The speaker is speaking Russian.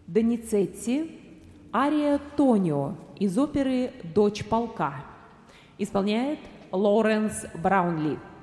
Доницетти, ария «Тонио» из оперы «Дочь полка». Исполняет Лоуренс Браунли.